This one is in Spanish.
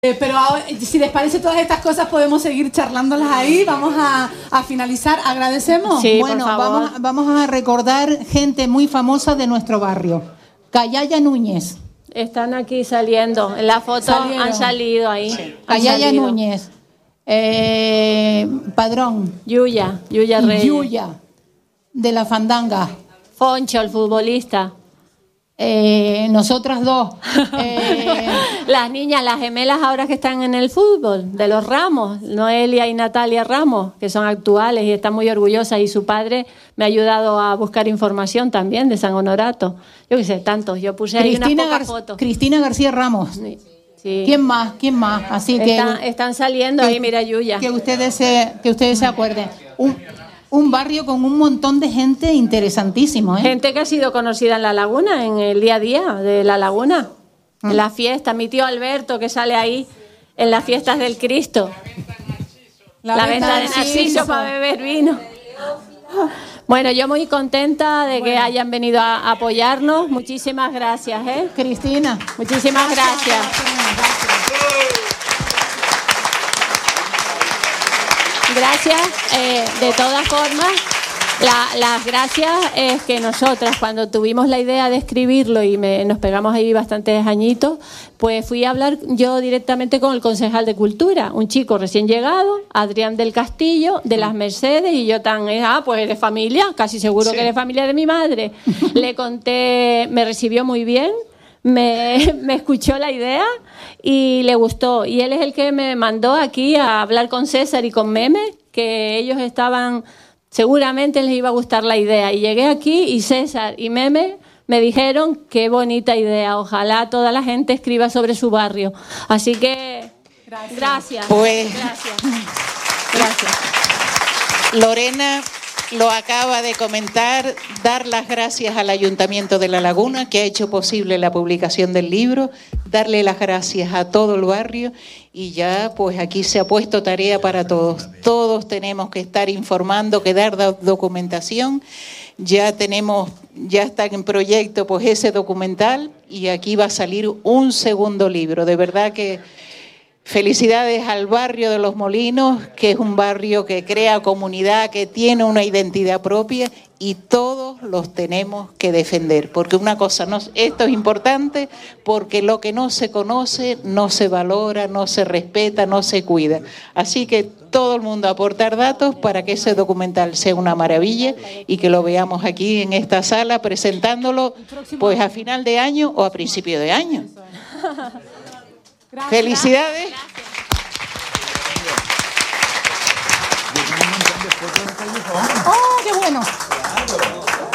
Pero ahora, si les parece todas estas cosas podemos seguir charlándolas ahí. Vamos a finalizar. Agradecemos. Sí, bueno, vamos a recordar gente muy famosa de nuestro barrio. Cayaya Núñez. Están aquí saliendo. En la foto han salido ahí. Sí. Cayaya Núñez. Padrón. Yuya Reyes. Yuya, de la Fandanga. Foncho, el futbolista. Nosotras dos. Las niñas, las gemelas ahora que están en el fútbol, de los Ramos, Noelia y Natalia Ramos, que son actuales y están muy orgullosas. Y su padre me ha ayudado a buscar información también de San Honorato. Yo qué sé, tantos. Yo puse ahí unas pocas fotos. Cristina García Ramos. Sí. ¿Quién más? Así están saliendo ahí, mira, Yuya. Que ustedes se acuerden. Un barrio con un montón de gente interesantísimo, ¿eh? Gente que ha sido conocida en La Laguna, en el día a día de La Laguna. En las fiestas, mi tío Alberto que sale ahí en las fiestas del Cristo. La venta de Narciso para beber vino. Bueno, yo muy contenta de que hayan venido a apoyarnos. Muchísimas gracias, Cristina. Muchísimas gracias. Gracias, de todas formas, las gracias es que nosotras cuando tuvimos la idea de escribirlo y nos pegamos ahí bastantes añitos, pues fui a hablar yo directamente con el concejal de Cultura, un chico recién llegado, Adrián del Castillo, de Las Mercedes, y yo pues eres familia, casi seguro que eres familia de mi madre. Le conté, me recibió muy bien. Me escuchó la idea y le gustó, y él es el que me mandó aquí a hablar con César y con Meme, que ellos seguramente les iba a gustar la idea, y llegué aquí y César y Meme me dijeron qué bonita idea, ojalá toda la gente escriba sobre su barrio, así que gracias. Pues gracias. Lorena lo acaba de comentar, dar las gracias al Ayuntamiento de La Laguna que ha hecho posible la publicación del libro, darle las gracias a todo el barrio, y ya pues aquí se ha puesto tarea para todos. Todos tenemos que estar informando, que dar documentación. Ya está en proyecto pues ese documental, y aquí va a salir un segundo libro. De verdad que felicidades al barrio de Los Molinos, que es un barrio que crea comunidad, que tiene una identidad propia, y todos los tenemos que defender, porque esto es importante, porque lo que no se conoce no se valora, no se respeta, no se cuida. Así que todo el mundo a aportar datos para que ese documental sea una maravilla y que lo veamos aquí en esta sala presentándolo pues a final de año o a principio de año. Gracias. Felicidades. ¡Oh, qué bueno!